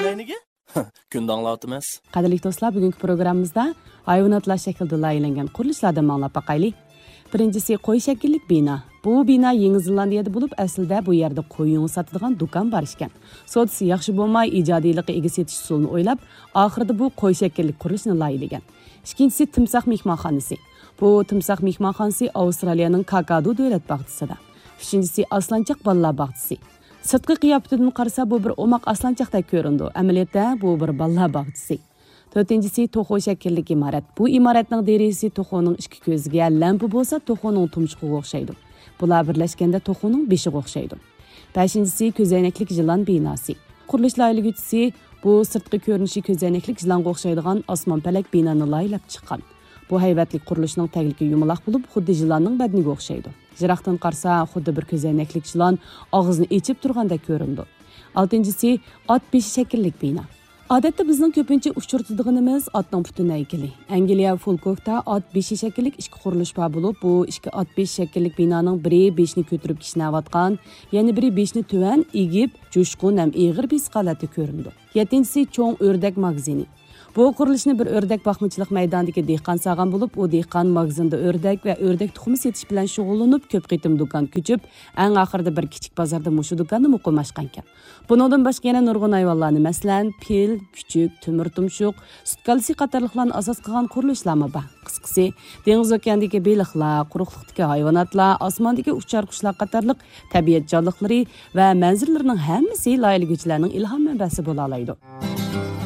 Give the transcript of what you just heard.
Neyniga? Kun danglatimiz. Qadrli do'stlar, bugungi programmamizda hayvonotlar shaklida loyihalangan qurilishlardan manglab baqaylik. Birinchisi qo'y shakllik bino. Bu bino Yangi Zelandiyada bo'lib, aslida bu yerda qo'y yungi sotadigan do'kon bor ekan. Sodisi yaxshi bo'lmay, ijodiylikqa ega setish usulini o'ylab, oxirida bu qo'y shakllik qurilishni loyihalagan. Ikkinchisi timsoh mehmonxonasi. Bu timsoh mehmonxonasi Avstraliyaning Kakadu davlat bog'chisida. Uchinchisi aslanchoq bolalar bog'chisi. Sirtqi qiyofatidan qarasa bu bir omaq aslanchoqdek ko'rindi. Amaliyotda bu bir bolalar bog'chisi. To'rtinchisi to'xo shaklli imorat. Bu imoratning derisi to'xoning ikki ko'ziga lampa bo'lsa, to'xoning tumshuqiga o'xshaydi. Bular birlashganda to'xoning beshiga o'xshaydi. Beshinchisi ko'zoynaklik jilon binosi. Qurilish loyihalaguvchisi bu sirtqi ko'rinishi ko'zoynaklik jilonga o'xshaydigan osmonpalak binoni loyihalab chiqqan. Bu haybatli qurilishning tagligi yumaloq bo'lib, xuddi jilonning badaniga o'xshaydi. Jiroqdan qarasa, xuddi bir ko'zoynaklik jilon og'izni ochib turgandek ko'rindi. Oltinchisi ot beshi shakllik bino. Odatda bizning ko'pincha uchirtadiganimiz otning butun haykali. Angliya Folkokda ot beshi shakllik ikki qurilish bor bo'lib, bu ikki ot besh shakllik binoning biri beshni ko'tarib kishnayotgan, yana biri beshni tuvan egib, jo'shqin ham eg'ir bis holatda ko'rindi. Yettinchisi cho'ng o'rdak magazini. Bu qurilishni bir o'rdak boqmachilik maydonidagi dehqon sog'an bo'lib, u dehqon magazinda o'rdak va o'rdak tuxumi setish bilan shug'ullanib, ko'p qitim do'kon ko'chib, eng oxirida bir kichik bozorda mushu do'konni muqimlashgan ekan. Bundan boshqa yana nurg'un hayvonlarni, masalan, pil, kuchuk, temir tumshuq, sutkalsi qatorliqlarni asos qilgan qurilishlarmi bor. Qisqasi, dengiz okeanidagi baliqlar, quruqlikdagi hayvonotlar, osmondagi uchar qushlar qatorliq tabiat jonliqlari va manzaralarining hammasi loyihalaguvchilarning ilhom manbasi bo'la oladi.